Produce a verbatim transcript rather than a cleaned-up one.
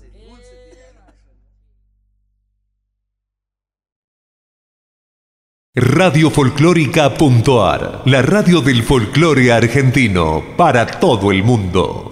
Radio Folclórica punto a r, la radio del folclore argentino para todo el mundo.